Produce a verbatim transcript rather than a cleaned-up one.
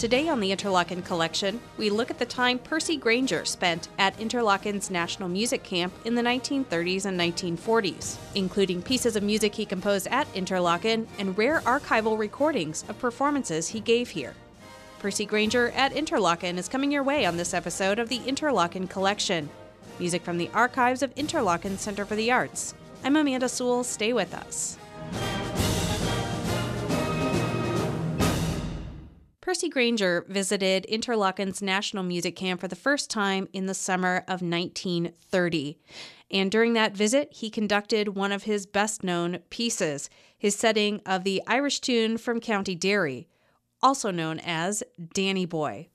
Today on the Interlochen Collection, we look at the time Percy Grainger spent at Interlochen's National Music Camp in the nineteen thirties and nineteen forties, including pieces of music he composed at Interlochen and rare archival recordings of performances he gave here. Percy Grainger at Interlochen is coming your way on this episode of the Interlochen Collection. Music from the archives of Interlochen Center for the Arts. I'm Amanda Sewell. Stay with us. Percy Grainger visited Interlochen's National Music Camp for the first time in the summer of nineteen thirty. And during that visit, he conducted one of his best-known pieces, his setting of the Irish tune from County Derry, also known as Danny Boy.